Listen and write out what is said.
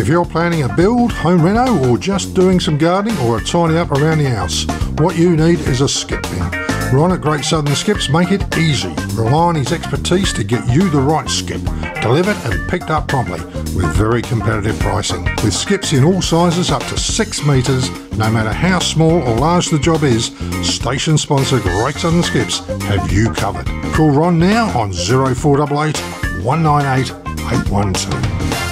If you're planning a build, home reno, or just doing some gardening or a tidy up around the house, what you need is a skip bin. Ron at Great Southern Skips make it easy. Rely on his expertise to get you the right skip, delivered and picked up promptly with very competitive pricing. With skips in all sizes up to 6 metres, no matter how small or large the job is, station sponsor Great Southern Skips have you covered. Call Ron now on 0488 198 812.